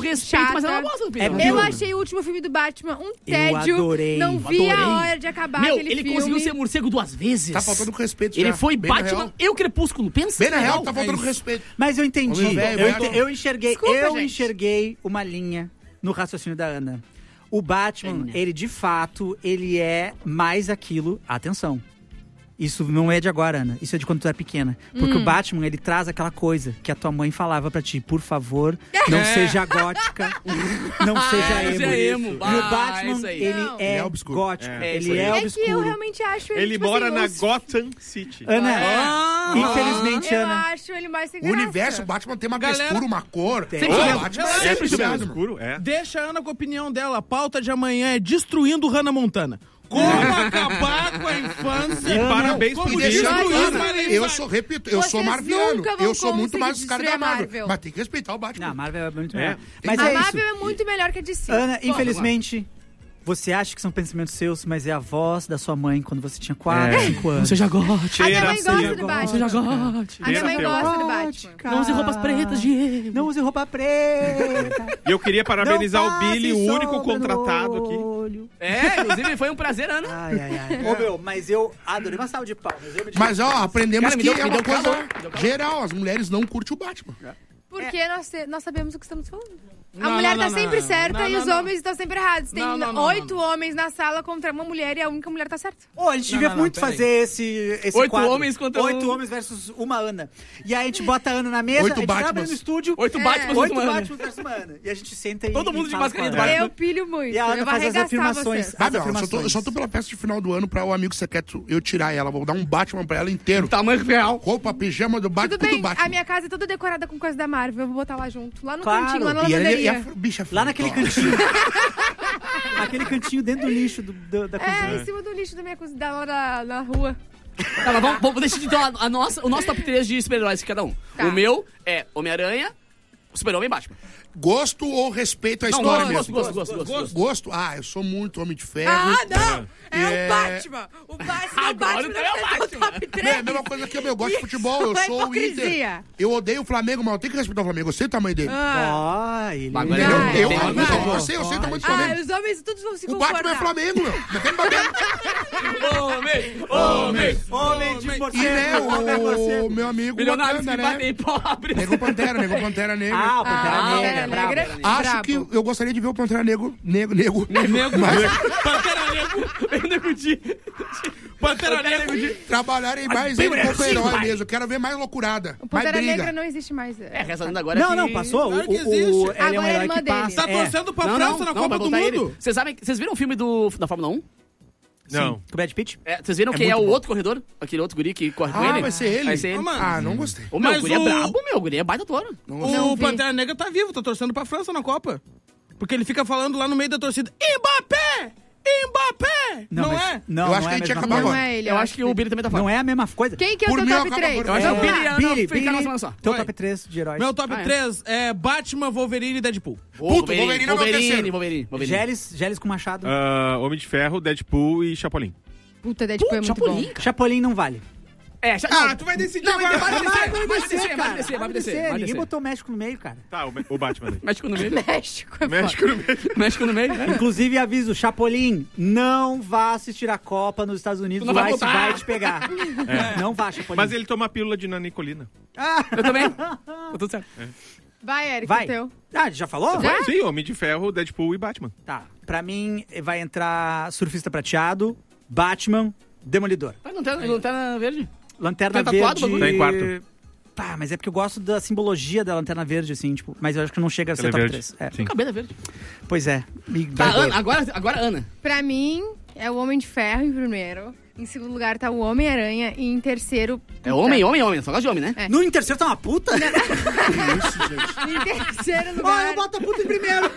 respeito, mas eu não gosto do Pedro. Eu achei o último filme do Batman um tédio. Eu adorei. Não vi a hora de acabar aquele filme. Ele conseguiu ser morcego 2 vezes. Tá faltando com respeito. Ele já. foi Bem na Batman real. e o Crepúsculo. Pensa. Bem na real, tá faltando com respeito. Mas eu entendi. Homem velho, Eu enxerguei. Desculpa, eu gente. enxerguei uma linha no raciocínio da Ana. O Batman, ele de fato, ele é mais aquilo. Atenção. Isso não é de agora, Ana. Isso é de quando tu era pequena. Porque o Batman, ele traz aquela coisa que a tua mãe falava pra ti. Por favor, não seja gótica, não seja emo. emo. E o Ah, Batman, isso aí. ele Não. é obscuro. gótico. É, Ele é É obscuro. que eu realmente acho ele, Ele tipo mora assim, na os- Gotham City. Ana, infelizmente, Eu Ana... acho ele mais sem O graça. universo, o Batman tem uma Galera- textura, uma cor. Tem. Ô, Sempre o Batman É sempre super mesmo. escuro, é. Deixa a Ana com a opinião dela. A pauta de amanhã é destruindo Hannah Montana. Como acabar com a infância. E parabéns como por E isso. deixando, Mas Ana, isso- eu sou, repito, eu Vocês sou marviano. nunca vão Eu sou muito mais os conseguir caras da destruir a Marvel. Marvel. Mas tem que respeitar o Batman. Não, a Marvel é muito É. melhor. Mas A é Marvel isso. é muito melhor que a DC. Ana, infelizmente, você acha que são pensamentos seus, mas é a voz da sua mãe quando você tinha 4, 5 anos. Você já gosta. A minha mãe Cheira gosta assim, do Você já Batman. gosta. A minha mãe Cheira gosta do Gótica. Batman. Não use roupas pretas, Diego. Não use roupa preta. E eu queria parabenizar Não o Billy, passe o único sombra no contratado aqui. olho. É, inclusive foi um prazer, Ana. Ai, ai, ai. Ô, meu, mas eu adorei uma salva de palmas. Eu me Mas, ó, aprendemos Cara, me que deu- é me uma deu coisa calor, me deu calor. geral. As mulheres não curtem o Batman. Porque nós sabemos o que estamos falando. A Não, mulher não, tá não, sempre não, certa não, e não, os não. homens estão sempre errados. Tem Não, não, não, 8 não. homens na sala contra uma mulher e a única mulher tá certa. Ô, a gente devia não, muito peraí. fazer esse 8 quadro. homens contra 8 um. homens versus uma Ana. E aí a gente bota a Ana na mesa, 8 a gente abre Batmans. no estúdio. 8 Batman, 8 Batman. Batman versus uma Ana. E a gente senta e Todo mundo de fala mascarinha com do a Ana. Batman. Eu pilho muito. E a Ana eu vou faz as arregaçar afirmações. vocês. Ah, meu, afirmações. eu só tô pela festa de final do ano pra o amigo secreto eu tirar ela. Vou dar um Batman pra ela inteiro. Tamanho real. Roupa, pijama do Batman, Tudo bem, Batman. a minha casa é toda decorada com coisa da Marvel. Eu vou botar lá junto. Lá no Claro. cantinho, lá na E lavanderia. a bicha Lá naquele ó. cantinho. Aquele cantinho dentro do lixo da cozinha. É, em cima do lixo da minha cozinha, lá na rua. Tá, mas vamos deixar então o nosso top 3 de super-heróis de cada um. Tá. O meu é Homem-Aranha, Super-Homem e Batman. Gosto ou respeito a Não, história gosto, mesmo? gosto. Gosto? Ah, eu sou muito Homem de Ferro. Ah, não! É É. o Batman! O Batman, Agora o então é o Batman Batman. top É 3. a mesma coisa que eu gosto de futebol, eu Isso é sou o Inter. hipocrisia. Eu odeio o Flamengo, mas eu tenho que respeitar o Flamengo. Eu sei o tamanho dele. Ah, Ele... Agora Entendeu? Ah, eu vai. sei o tamanho do Flamengo. os homens todos vão se O concordar. Batman é Flamengo, meu. Não tem bagulho. Homem de E morcego. né, Homem morcego. o meu amigo Milionários que Wakanda, né? batem pobre. Nego Pantera Negra. Ah, o Pantera Ah, Negra. Pantera brabo. Negra. Acho Brabo. que eu gostaria de ver o Pantera Negro. Pantera Negro. Trabalharem mais ele como herói mesmo. Eu quero ver mais loucurada. O Mais Pantera briga. Negra não existe mais. É, resta ainda agora Não, que... não, passou. Claro que Ele existe. é um Agora é herói irmã que dele. passa. Tá torcendo pra Não, França na Copa vai do botar ele. Mundo. Vocês viram o filme da Fórmula 1? Não. Com o Brad Pitt? É, vocês viram É quem é o muito bom. outro corredor? Aquele outro guri que corre com ele? Vai ser ele? Vai ser ele. Ô, mano. Ah, não gostei. O meu Mas guri é o- brabo, meu. O guri é baita touro. Não O vi. Pantera Negra tá vivo, tá torcendo pra França na Copa. Porque ele fica falando lá no meio da torcida, Mbappé! Mbappé! Não mas- é? Não, Eu acho não que é a gente ia mesma acabar coisa. Não é ele. Eu acho que o Billy também tá fora. Não é a mesma coisa. Quem que é o Por teu mim, top acaba 3? por- Eu acho que é o É, Billy e a Ana Billy, ficaram na semana só. Teu Vai. top 3 de heróis. Meu top Ah, é. 3 é Batman, Wolverine e Deadpool. Puto, Wolverine é o meu terceiro. Wolverine. Gélis com machado. Homem de Ferro, Deadpool e Chapolin. Puta, Deadpool é muito Chapolin, bom. cara. Chapolin não vale. É, Ah, tu vai decidir Não, agora. vai descer, Vai vai descer, cara. vai descer, vai descer. Ninguém botou o México no meio, cara. Tá, o Batman. aí. México no meio. México é México foda. no meio. México no meio. Inclusive, aviso, Chapolin, não vá assistir a Copa nos Estados Unidos, Tu não o vai Ice voltar. vai te pegar. Não vá, Chapolin. Mas ele toma a pílula de nanicolina. Eu também. Tá tudo certo. Vai, Eric, Vai. o teu. Ah, já falou? Já? Sim, Homem de Ferro, Deadpool e Batman. Tá. Pra mim, vai entrar Surfista Prateado, Batman, Demolidor. Mas não tá na verde? Lanterna Tem tatuado, Verde... bagulho? Tá em quarto. Tá, mas é porque eu gosto da simbologia da Lanterna Verde, assim, tipo... Mas eu acho que não chega a ser Ela é top verde. 3. É. Sim. Cabelo é verde. Pois é. Tá, Ana, agora Ana. Pra mim, é o Homem de Ferro em primeiro. Em segundo lugar tá o Homem-Aranha. E em terceiro... É homem. Só gosta de homem, né? É. No terceiro tá uma puta? Em terceiro lugar... eu boto a puta em primeiro.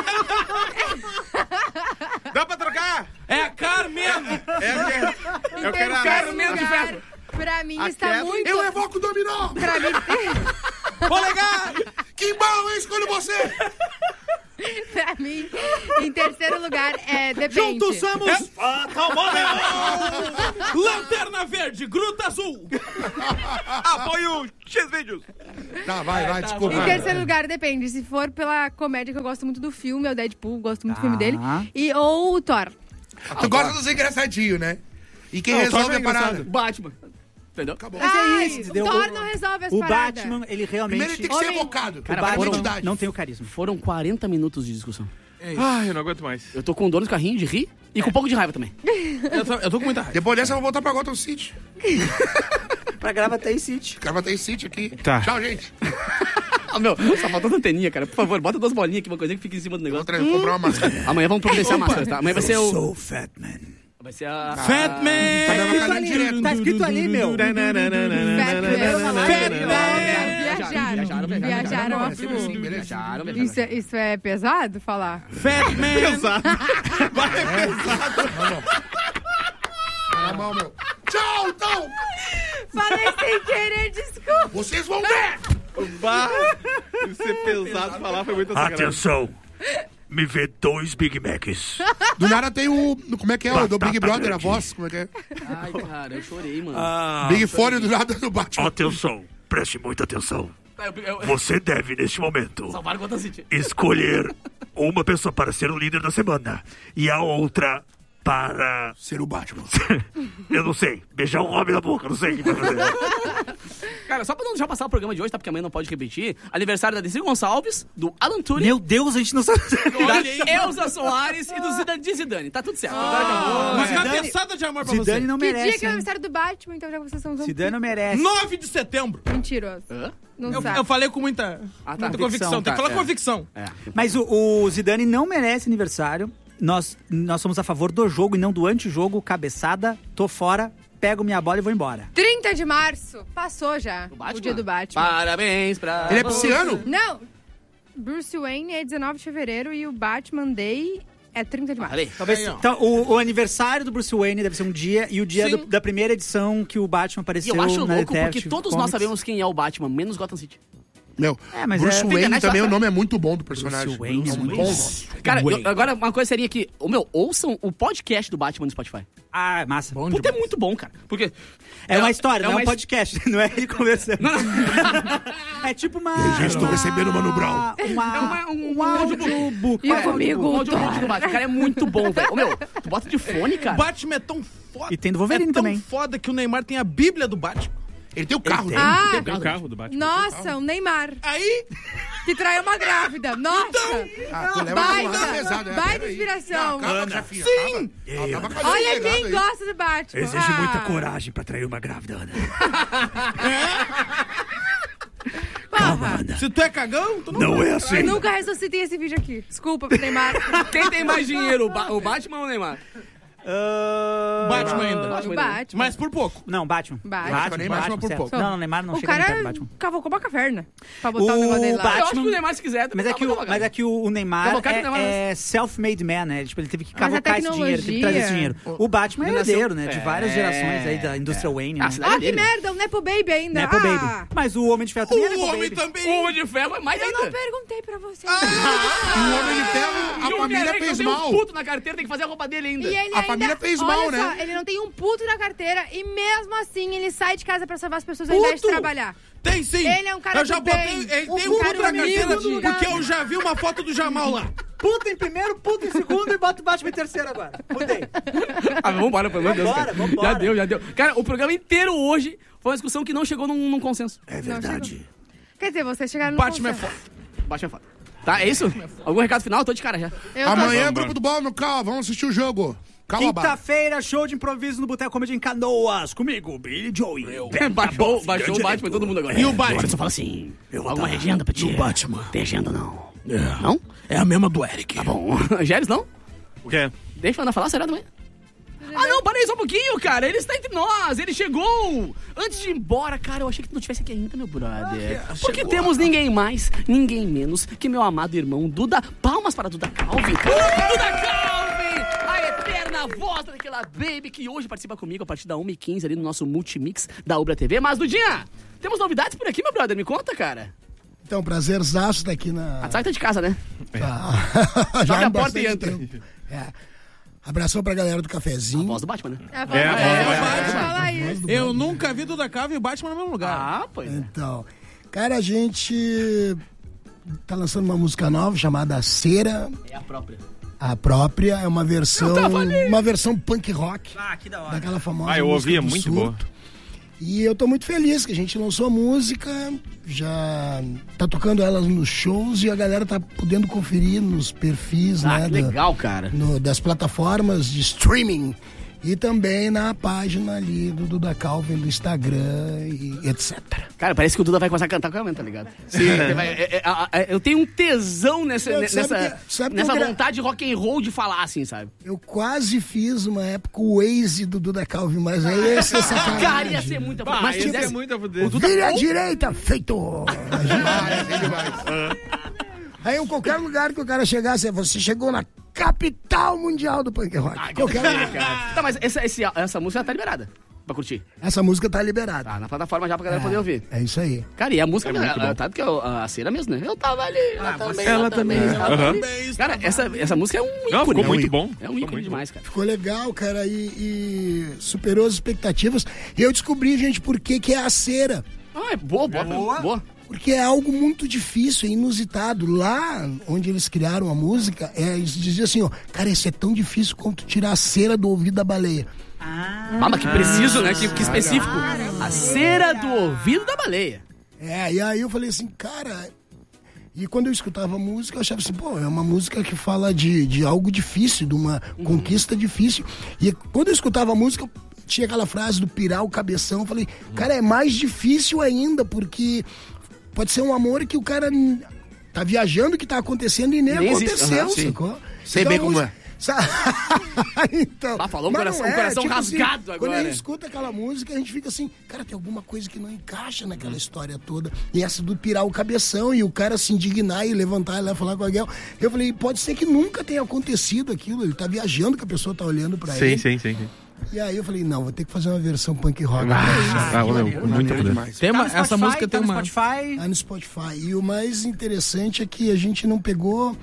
Dá pra trocar? É a Carmen! em Eu quero a terceiro Homem de lugar, Ferro. pra mim A está Kevin- muito... Eu evoco o dominó! Pra mim... Polegar! Que bom, eu escolho você! Pra mim, em terceiro lugar é Depende. Juntos somos Fatal Model! Lanterna Verde, Gruta Azul. Apoio X-Vídeos. Tá, vai, desculpa. Em terceiro lugar, depende. Se for pela comédia, que eu gosto muito do filme, é o Deadpool, gosto muito do filme dele. Ou o Thor. Tu gosta dos engraçadinhos, né? E quem resolve a parada? Batman. Entendeu? Acabou. Mas é isso, O entendeu? Thor não resolve as O paradas. Batman, ele realmente... Primeiro ele tem que ser evocado. Cara, o Batman identidade. não tem o carisma. Foram 40 minutos de discussão. Ai, eu não aguento mais. Eu tô com dor no carrinho de rir e com um pouco de raiva também. Eu tô com muita raiva. Depois dessa eu vou voltar pra Gotham City. Pra gravar até City. O cara vai ter City aqui. Tá. Tchau, gente. Ah, meu, só faltou anteninha, cara. Por favor, bota 2 bolinhas aqui, uma coisinha que fica em cima do negócio. Vou comprar uma máscara. Amanhã vamos providenciar máscaras, tá? Amanhã vai ser o... Sou Fat Man. Vai ser a... Fat Man! Tá dando carinho direto. Tá escrito ali, meu. Viajaram a Sempre assim, full. beleza? Isso é pesado falar? Fat Man! Pesado. Tá na mão, meu. Tchau, então. Falei sem querer, desculpa. Vocês vão ver. Ser pesado falar foi muito sacanagem. Atenção! Me vê 2 Big Macs. Do nada tem o... Como é que é? O do Big Brother, a voz. Como é que é? Ai, cara, eu chorei, mano. Big Fone do nada do Batman. Atenção! Preste muita atenção. Eu- Você deve, neste momento, Salvar o Gotham City. escolher uma pessoa para ser o líder da semana e a outra para... Ser o Batman. Eu não sei. Beijar um homem na boca. Não sei o que vai fazer. Cara, só pra não deixar passar o programa de hoje, tá? Porque amanhã não pode repetir. Aniversário da Desi Gonçalves, do Alan Turing, Meu Deus, a gente não sabe. da Elza Soares e do Zidane. Tá tudo certo. Agora acabou. Uma Zidane- cabeçada de amor pra Zidane você. não Que dia merece. que é o hein? aniversário do Batman, então já que vocês estão usando. Zidane não merece. 9 de setembro. Mentiroso. Hã? Não Eu sabe. falei com muita Convicção, convicção. Tem que falar tá, com convicção. É. Mas o Zidane não merece aniversário. Nós somos a favor do jogo e não do antijogo. Cabeçada, tô fora, pego minha bola e vou embora. 30 de março. Passou já. O dia do Batman. Parabéns pra... Ele é pisciano? Não. Bruce Wayne é 19 de fevereiro e o Batman Day é 30 de março. Falei. Talvez, Aí, ó. então, o aniversário do Bruce Wayne deve ser um dia e o dia Sim. da primeira edição que o Batman E apareceu eu acho na louco porque Detective todos nós Comics. sabemos quem é o Batman, menos Gotham City. Meu, mas Bruce é- Wayne Internet também, só- o nome é muito bom do personagem. Bruce Wayne é um muito bom bom. nome. Cara, Wayne. agora uma coisa seria que... ouçam o podcast do Batman no Spotify. Ah, massa. Puta, é muito bom, cara. Porque... É uma história, não é uma um podcast. Não é ele conversando. É tipo uma... E aí, já estou recebendo Mano Brown. Um audiobook. E comigo, o audiobook do Batman. Cara, é muito bom, velho. Ô, meu, tu bota de fone, O cara. Batman é tão foda. E tem do Wolverine é tão também. foda que o Neymar tem a Bíblia do Batman. Ele tem o carro dele. Ah, Tem um carro do Batman. nossa, o Neymar. Aí, Que traiu uma grávida. Nossa. Ah, tu leva Baita, uma pesada, né? baita Peraí. inspiração. Não, calma, chefinha, Sim. calma. Ela tava com a Olha cabeça quem pegada aí. gosta do Batman. Exige Ah. muita coragem pra trair uma grávida, Ana. Calma, Ana. se tu é cagão, tu não Não vai. é assim. Eu nunca ressuscitei esse vídeo aqui. Desculpa, Neymar. Quem tem mais dinheiro, o Batman ou o Neymar? Batman ainda. O Batman. Mas por pouco. Não, Batman. Batman. Batman por certo. pouco. Não, Neymar não O chega nem perto cara do Batman. cavocou uma caverna pra botar o O negócio dele lá. Batman- Eu acho que o Neymar, se quiser... Mas é que o Neymar Cavocar o Neymar é self-made man, né? Tipo, ele teve que Mas a cavocar esse dinheiro, teve que trazer esse dinheiro. tecnologia- O Batman é Ele nasceu- herdeiro, né? De várias É. gerações aí da Industrial Wayne, né? Ah, cidade Ah, que dele. merda, o Nepo Baby ainda. Nepo Ah, Baby. Mas o Homem de Ferro também é O Nepo homem Baby. também. O Homem de Ferro é mais Eu não ainda. perguntei pra você. E o Homem de Ferro, E a o família Homem-Aranha que fez tem um mal. puto na carteira, tem que fazer a roupa dele ainda. E ele A ainda, família fez olha mal, só, né? ele não tem um puto na carteira e mesmo assim ele sai de casa pra salvar as pessoas ao invés de Puto? trabalhar. Tem sim. Ele é um cara Eu já do botei. bem. Ele Um tem um cara puto na carteira humilde. porque eu já vi uma foto do Jamal lá. Puta em primeiro, puta em segundo e bota o Batman em terceiro agora. Mudei. Ah, vambora, pelo amor de Deus, Vambora, cara. vambora. Já deu, já deu. Cara, o programa inteiro hoje foi uma discussão que não chegou num consenso. É verdade. Quer dizer, vocês chegaram no Batman é consenso. foda. Batman é foda. Tá, é isso? Algum recado final? Tô de cara já. Eu tô- Amanhã, grupo do Bola no carro, vamos assistir o jogo. Calma, Quinta-feira, show de improviso no Boteco Comedy em Canoas. Comigo, Billy Joey. Baixou o Batman, todo mundo agora. E o Batman? Só fala assim, alguma legenda pra ti? O Batman. Tem agenda não? Não? É a mesma do Eric. Tá bom. Gélis, não? O quê? Deixa a Ana falar, será também? Ah, não, para aí só um pouquinho, cara. Ele está entre nós, ele chegou. Antes de ir embora, cara, eu achei que tu não estivesse aqui ainda, meu brother. Porque chegou. temos ninguém mais, ninguém menos que meu amado irmão Duda. Palmas para Duda Calvin. Duda Calvin, a eterna voz daquela baby que hoje participa comigo a partir da 1h15 ali no nosso Multimix da Ubra TV. Mas, Dudinha, temos novidades por aqui, meu brother. Me conta, cara. Então, prazerzaço estar aqui na... A Sai tá de casa, né? Tá. Abre há a porta e bastante entra. tempo. Abração pra galera do cafezinho. A voz do Batman, né? A voz do Batman. Fala isso. Eu nunca vi Duda Calva e Batman no mesmo lugar. Ah, pois é. Então, cara, a gente tá lançando uma música nova chamada Cera. É a própria. A própria é uma versão punk rock. Ah, que da hora. Daquela famosa eu música ouvia, do muito Surto. boa. E eu tô muito feliz que a gente lançou a música, já tá tocando ela nos shows e a galera tá podendo conferir nos perfis, né, Que legal, cara. das plataformas de streaming e também na página ali do Duda Calvin, do Instagram e etc. Cara, parece que o Duda vai começar a cantar com a também, tá ligado? Sim. Eu tenho um tesão nessa vontade de rock and roll de falar, assim, sabe? Eu quase fiz uma época o Waze do Duda Calvin, mas aí ia ser sacanagem. Cara, ia ser muita... Mas Isso tivesse... é muito a fuder. Vire à direita, feito! Aí em qualquer lugar que o cara chegasse, você chegou na capital mundial do punk rock. Qualquer lugar. Tá, mas essa música tá liberada pra curtir. Essa música tá liberada. Tá na plataforma já pra galera poder ouvir. É isso aí. Cara, e a música, tá que é a cera mesmo, né? Eu tava ali, ela também. Cara, essa música é um ícone. Não, ficou muito bom. É um ícone demais, cara. Ficou legal, cara, e superou as expectativas. E eu descobri, gente, por que é a cera. Ah, é boa. Porque é algo muito difícil, é inusitado. Lá onde eles criaram a música, eles diziam assim, ó, cara, isso é tão difícil quanto tirar a cera do ouvido da baleia. Mas que preciso, né? Que específico. A cera do ouvido da baleia. E aí eu falei assim, cara... E quando eu escutava a música, eu achava assim, pô, é uma música que fala de algo difícil, de uma conquista difícil. E quando eu escutava a música, tinha aquela frase do pirar o cabeção. Eu falei, cara, é mais difícil ainda, porque pode ser um amor que o cara tá viajando, que tá acontecendo e nem aconteceu, sacou? Sei bem como é. Então, falou um coração rasgado assim, agora. Quando a gente escuta aquela música, a gente fica assim, cara, tem alguma coisa que não encaixa naquela história toda. E essa do pirar o cabeção e o cara se indignar e levantar e lá falar com alguém. Eu falei, pode ser que nunca tenha acontecido aquilo. Ele tá viajando, que a pessoa tá olhando pra ele. Sim. E aí eu falei, não, vou ter que fazer uma versão punk rock. Muito demais. Essa música tem uma... Spotify. Tá no Spotify. E o mais interessante é que a gente não pegou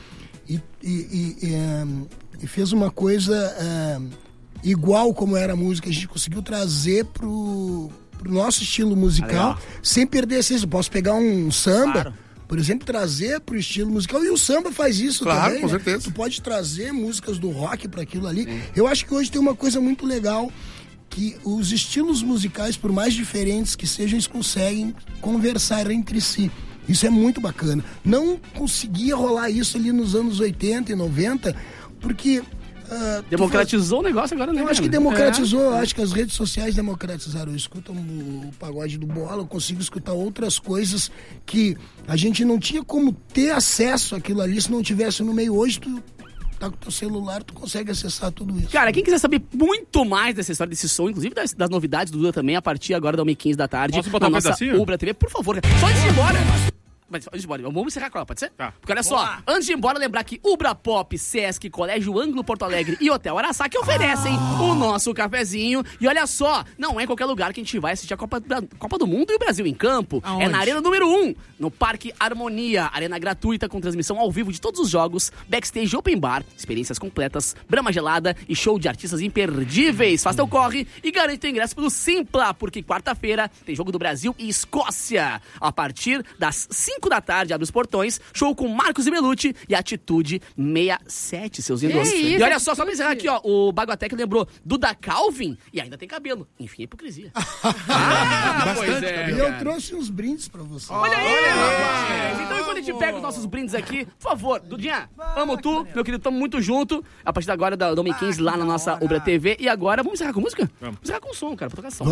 e fez uma coisa igual como era a música. A gente conseguiu trazer pro nosso estilo musical sem perder a essência. Posso pegar um samba, por exemplo, trazer pro estilo musical. E o samba faz isso também. Com certeza. Tu pode trazer músicas do rock para aquilo ali. Eu acho que hoje tem uma coisa muito legal, que os estilos musicais, por mais diferentes que sejam, eles conseguem conversar entre si. Isso é muito bacana. Não conseguia rolar isso ali nos anos 80 e 90, porque... democratizou o negócio agora, né? Eu acho que democratizou, acho que as redes sociais democratizaram. Eu escuto o pagode do Bola, eu consigo escutar outras coisas que a gente não tinha como ter acesso àquilo ali se não tivesse no meio. Hoje tu tá com o teu celular, tu consegue acessar tudo isso. Cara, quem quiser saber muito mais dessa história, desse som, inclusive das novidades do Duda também, a partir agora da 1h15 da tarde, Posso botar na um nossa pedacinho? Ubra TV, por favor. Só antes de ir embora... Mas antes de ir embora, vamos encerrar com ela, pode ser? Tá. Porque olha só, antes de ir embora, lembrar que Ubra Pop, Sesc, Colégio Ângulo Porto Alegre e Hotel Araçá que oferecem o nosso cafezinho. E olha só, não é em qualquer lugar que a gente vai assistir a Copa do Mundo e o Brasil em campo. Aonde? É na Arena número 1, no Parque Harmonia. Arena gratuita com transmissão ao vivo de todos os jogos, backstage open bar, experiências completas, brama gelada e show de artistas imperdíveis. Faz teu corre e garante teu ingresso pelo Simpla, porque quarta-feira tem jogo do Brasil e Escócia. A partir das 5 da tarde, abre os portões, show com Marcos e Belucci e Atitude 67, seus lindos. E olha só pra encerrar aqui, ó, o Baguatec lembrou Duda Calvin e ainda tem cabelo. Enfim, hipocrisia. Bastante é. E eu trouxe uns brindes pra você. Olha aí, rapaz! Então, enquanto a gente pega os nossos brindes aqui, por favor, Dudinha, amo tu, meu querido, tamo muito junto. A partir de agora, da 1h15 lá na nossa Ubra TV. E agora, vamos encerrar com música? Vamos encerrar com som, cara, pra tocar som.